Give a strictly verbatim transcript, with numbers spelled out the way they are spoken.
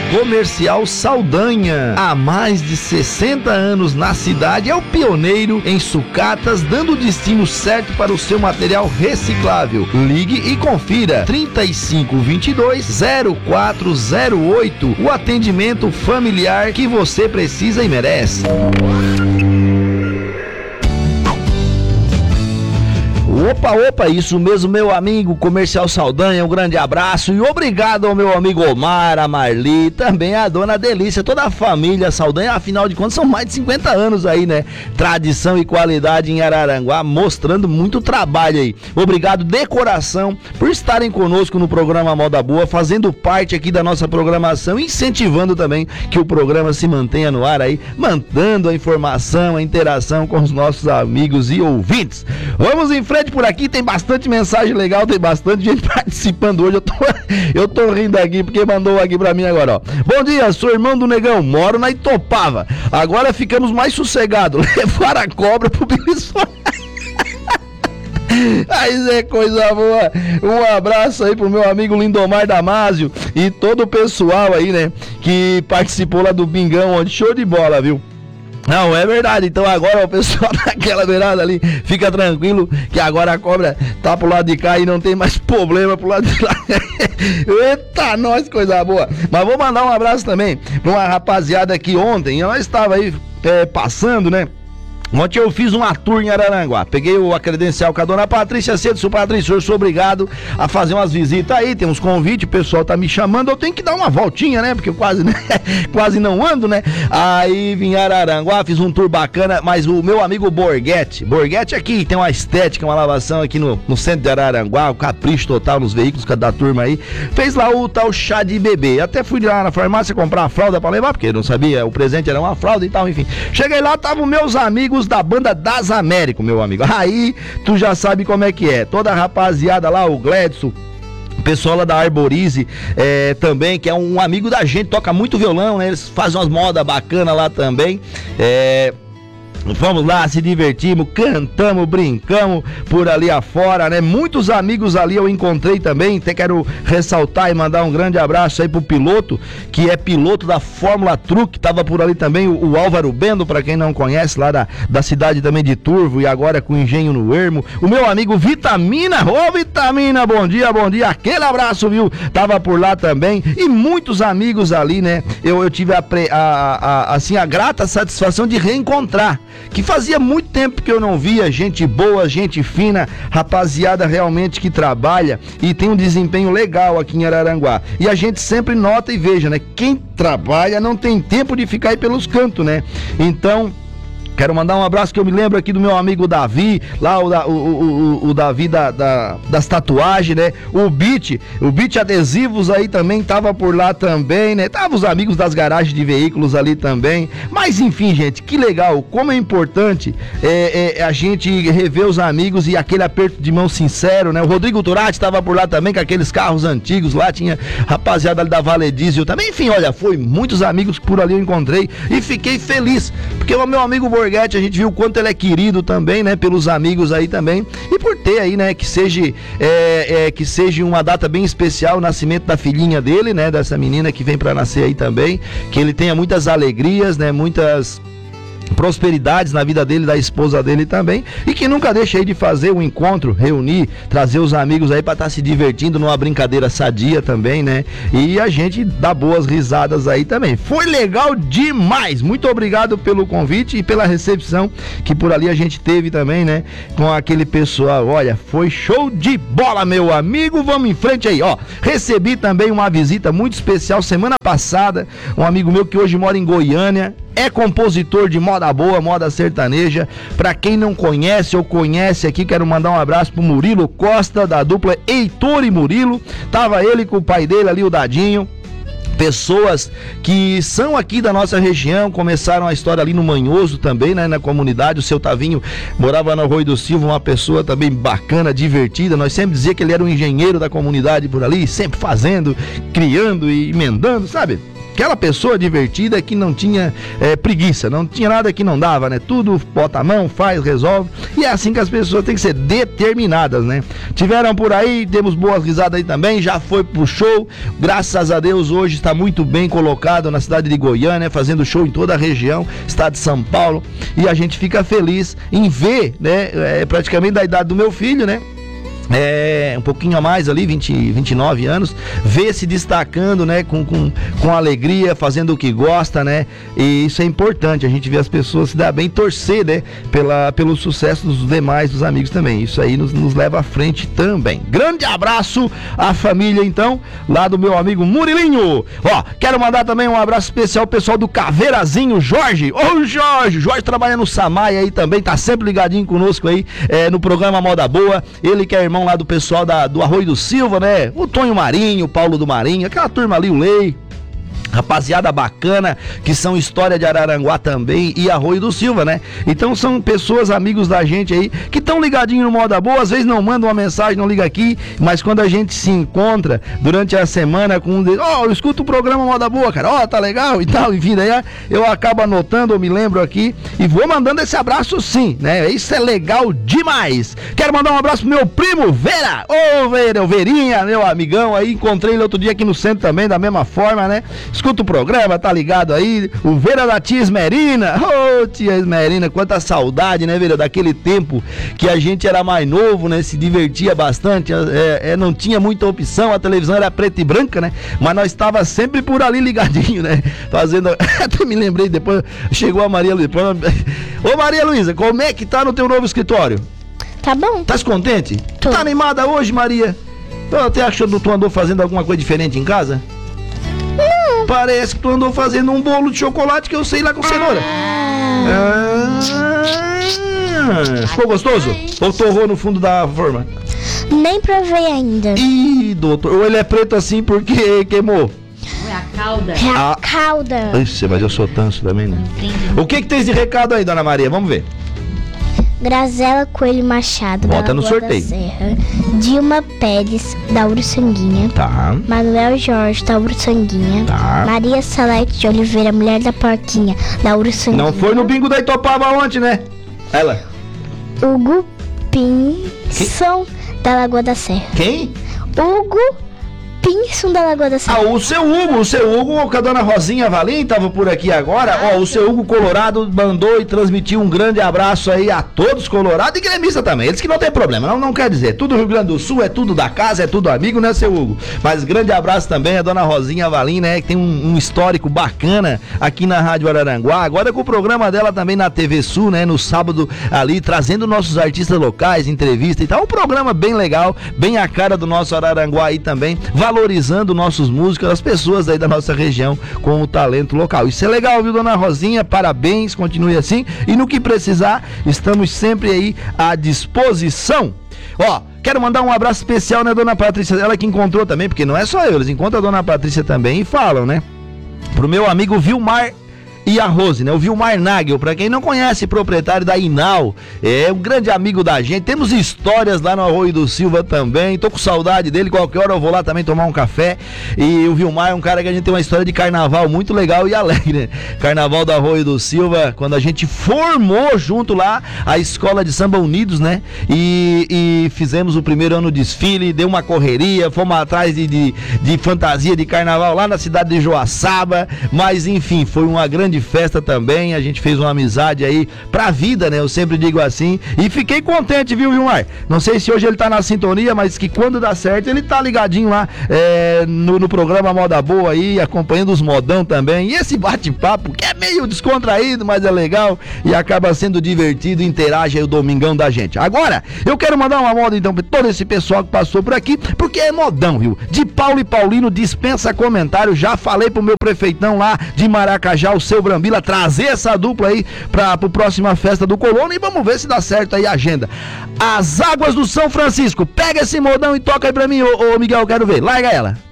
Comercial Saldanha, há mais de sessenta anos na cidade, é o pioneiro em sucatas, dando o destino certo para o seu material reciclável. Ligue e confira trinta e cinco, vinte e dois, zero quatro zero oito, o atendimento familiar que você precisa e merece. Opa, opa, isso mesmo, meu amigo Comercial Saldanha, um grande abraço e obrigado ao meu amigo Omar, a Marli, também a dona Delícia, toda a família Saldanha, afinal de contas são mais de cinquenta anos aí, né? Tradição e qualidade em Araranguá, mostrando muito trabalho aí. Obrigado de coração por estarem conosco no programa Moda Boa, fazendo parte aqui da nossa programação, incentivando também que o programa se mantenha no ar aí, mantendo a informação, a interação com os nossos amigos e ouvintes. Vamos em frente por aqui, tem bastante mensagem legal, tem bastante gente participando hoje, eu tô, eu tô rindo aqui, porque mandou aqui pra mim agora, ó. Bom dia, sou irmão do Negão, moro na Itopava, agora ficamos mais sossegados, levar a cobra pro Bilisson. Mas é coisa boa. Um abraço aí pro meu amigo Lindomar Damásio e todo o pessoal aí, né, que participou lá do Bingão, onde show de bola, viu? Não, é verdade, então agora o pessoal daquela beirada ali, fica tranquilo que agora a cobra tá pro lado de cá e não tem mais problema pro lado de lá. Eita, nós, coisa boa. Mas vou mandar um abraço também pra uma rapaziada que ontem, ela estava aí é, passando, né? Ontem eu fiz uma tour em Araranguá, peguei a credencial com a dona Patrícia cedo, seu Patrícia, eu sou obrigado a fazer umas visitas aí, tem uns convites, o pessoal tá me chamando, eu tenho que dar uma voltinha, né, porque eu quase, né, quase não ando, né, aí vim em Araranguá, fiz um tour bacana, mas o meu amigo Borghetti, Borghetti aqui tem uma estética, uma lavação aqui no, no centro de Araranguá, o capricho total nos veículos da turma aí, fez lá o tal chá de bebê, até fui lá na farmácia comprar uma fralda pra levar, porque eu não sabia, o presente era uma fralda e tal, enfim, cheguei lá, estavam meus amigos da banda das Américas, meu amigo. Aí tu já sabe como é que é. Toda a rapaziada lá, o Gledson, o pessoal lá da Arborize é, também, que é um amigo da gente, toca muito violão, né? Eles fazem umas modas bacanas lá também. É. Vamos lá, se divertimos, cantamos, brincamos por ali afora, né? Muitos amigos ali eu encontrei também, até quero ressaltar e mandar um grande abraço aí pro piloto, que é piloto da Fórmula Truck, tava por ali também o, o Álvaro Bendo, pra quem não conhece, lá da, da cidade também de Turvo, e agora com Engenho no Ermo. O meu amigo Vitamina, ô Vitamina, bom dia, bom dia, aquele abraço, viu? Tava por lá também, e muitos amigos ali, né? Eu, eu tive a, a, a, assim, a grata satisfação de reencontrar, que fazia muito tempo que eu não via gente boa, gente fina, rapaziada realmente que trabalha e tem um desempenho legal aqui em Araranguá. E a gente sempre nota e veja, né? Quem trabalha não tem tempo de ficar aí pelos cantos, né? Então, quero mandar um abraço que eu me lembro aqui do meu amigo Davi, lá o, o, o, o Davi da, da, das tatuagens, né? O Beat, o Beat Adesivos aí também tava por lá também, né? Tava os amigos das garagens de veículos ali também. Mas enfim, gente, que legal, como é importante é, é, a gente rever os amigos e aquele aperto de mão sincero, né? O Rodrigo Turati tava por lá também com aqueles carros antigos lá, tinha rapaziada ali da Vale Diesel também. Enfim, olha, foi muitos amigos que por ali eu encontrei e fiquei feliz, porque o meu amigo Borghetti, a gente viu o quanto ele é querido também, né, pelos amigos aí também, e por ter aí, né, que seja é, é, que seja uma data bem especial, o nascimento da filhinha dele, né, dessa menina que vem pra nascer aí também, que ele tenha muitas alegrias, né, muitas prosperidades na vida dele, da esposa dele também, e que nunca deixe aí de fazer um encontro, reunir, trazer os amigos aí pra estar tá se divertindo numa brincadeira sadia também, né? E a gente dá boas risadas aí também. Foi legal demais! Muito obrigado pelo convite e pela recepção que por ali a gente teve também, né? Com aquele pessoal, olha, foi show de bola, meu amigo! Vamos em frente aí, ó. Recebi também uma visita muito especial semana passada, um amigo meu que hoje mora em Goiânia, é compositor de moda boa, moda sertaneja. Pra quem não conhece ou conhece aqui, quero mandar um abraço pro Murilo Costa, da dupla Heitor e Murilo. Tava ele com o pai dele ali, o Dadinho. Pessoas que são aqui da nossa região, começaram a história ali no Manhoso também, né, na comunidade. O seu Tavinho morava no Arroio do Silva, uma pessoa também bacana, divertida. Nós sempre dizia que ele era um engenheiro da comunidade por ali, sempre fazendo, criando e emendando, sabe? Aquela pessoa divertida que não tinha é, preguiça, não tinha nada que não dava, né? Tudo bota a mão, faz, resolve. E é assim que as pessoas têm que ser determinadas, né? Tiveram por aí, temos boas risadas aí também, já foi pro show. Graças a Deus, hoje está muito bem colocado na cidade de Goiânia, fazendo show em toda a região, estado de São Paulo. E a gente fica feliz em ver, né? É, praticamente da idade do meu filho, né? É, um pouquinho a mais ali, vinte, vinte e nove anos, vê se destacando, né, com, com, com alegria, fazendo o que gosta, né, e isso é importante, a gente vê as pessoas se dar bem, torcer, né, pela, pelo sucesso dos demais, dos amigos também, isso aí nos, nos leva à frente também. Grande abraço à família, então, lá do meu amigo Murilinho. Ó, quero mandar também um abraço especial ao pessoal do Caveirazinho, Jorge. Ô Jorge, Jorge trabalha no Samai aí também, tá sempre ligadinho conosco aí, é, no programa Moda Boa, ele que é irmão lá do pessoal da, do Arroio do Silva, né? O Tonho Marinho, o Paulo do Marinho, aquela turma ali, o Lei. Rapaziada bacana, que são História de Araranguá também e Arroio do Silva, né? Então são pessoas, amigos da gente aí, que estão ligadinhos no Moda Boa, às vezes não mandam uma mensagem, não liga aqui, mas quando a gente se encontra durante a semana com um deles, ó, oh, eu escuto o programa Moda Boa, cara, ó, oh, tá legal e tal, enfim, daí eu acabo anotando, eu me lembro aqui e vou mandando esse abraço sim, né? Isso é legal demais. Quero mandar um abraço pro meu primo Vera, ô oh, Vera, o Verinha, meu amigão aí, encontrei ele outro dia aqui no centro também, da mesma forma, né? Escuta o programa, tá ligado aí? O Vera da tia Esmerina. Ô, oh, tia Esmerina, quanta saudade, né, Vera? Daquele tempo que a gente era mais novo, né? Se divertia bastante. É, é, não tinha muita opção, a televisão era preta e branca, né? Mas nós estava sempre por ali ligadinho, né? Fazendo. Até me lembrei, depois chegou a Maria Luísa. Ô, Maria Luísa, como é que tá no teu novo escritório? Tá bom. Tá contente? Tô. Tá animada hoje, Maria? Tu até achando que tu andou fazendo alguma coisa diferente em casa? Parece que tu andou fazendo um bolo de chocolate que eu sei lá com cenoura. Ah, ficou gostoso? Ou torrou no fundo da forma? Nem provei ainda. Ih, doutor, ou ele é preto assim porque queimou? É a calda. É a Ah. calda. Ixi, mas eu sou tanso também, né? O que que tem de recado aí, dona Maria? Vamos ver. Grazela Coelho Machado, Bota da no Lagoa sorteio. da Serra. Dilma Pérez, da Uruçanguinha. Tá. Manuel Jorge, da Uruçanguinha. Tá. Maria Salete de Oliveira, mulher da porquinha, da Uruçanguinha. Não foi no bingo da Itopava ontem, né? Ela. Hugo Pinson, da Lagoa da Serra. Quem? Hugo Pinson, da Lagoa da Serra. Ah, o seu Hugo, o seu Hugo, com a dona Rosinha Valim, tava por aqui agora. Ó, o seu Hugo Colorado mandou e transmitiu um grande abraço aí a todos Colorado e gremista também. Eles que não tem problema, não, não quer dizer. Tudo Rio Grande do Sul, é tudo da casa, é tudo amigo, né, seu Hugo? Mas grande abraço também a dona Rosinha Valim, né, que tem um, um histórico bacana aqui na Rádio Araranguá. Agora com o programa dela também na T V Sul, né, no sábado ali, trazendo nossos artistas locais, entrevista e tal. Um programa bem legal, bem a cara do nosso Araranguá aí também, valorizando nossos músicos, as pessoas aí da nossa região com o talento local. Isso é legal, viu, dona Rosinha? Parabéns, continue assim. E no que precisar, estamos sempre aí à disposição. Ó, quero mandar um abraço especial, né, dona Patrícia? Ela que encontrou também, porque não é só eu, eles encontram a dona Patrícia também e falam, né? Pro meu amigo Vilmar e a Rose, né? O Vilmar Nagel, pra quem não conhece, proprietário da Inal, é um grande amigo da gente. Temos histórias lá no Arroio do Silva também. Tô com saudade dele, qualquer hora eu vou lá também tomar um café. E o Vilmar é um cara que a gente tem uma história de carnaval muito legal e alegre, né? Carnaval do Arroio do Silva, quando a gente formou junto lá a Escola de Samba Unidos, né? E, e fizemos o primeiro ano de desfile, deu uma correria, fomos atrás de, de, de fantasia de carnaval lá na cidade de Joaçaba. Mas enfim, foi uma grande festa também, a gente fez uma amizade aí pra vida, né? Eu sempre digo assim, e fiquei contente, viu, Vilmar? Não sei se hoje ele tá na sintonia, mas que quando dá certo, ele tá ligadinho lá é, no, no programa Moda Boa aí, acompanhando os modão também, e esse bate-papo, que é meio descontraído, mas é legal, e acaba sendo divertido, interage aí o domingão da gente. Agora, eu quero mandar uma moda então pra todo esse pessoal que passou por aqui, porque é modão, viu? De Paulo e Paulino dispensa comentário, já falei pro meu prefeitão lá de Maracajá, o seu Brambila, trazer essa dupla aí para pro próxima festa do Colono e vamos ver se dá certo aí a agenda. As Águas do São Francisco, pega esse modão e toca aí pra mim, ô, ô Miguel, eu quero ver, larga ela.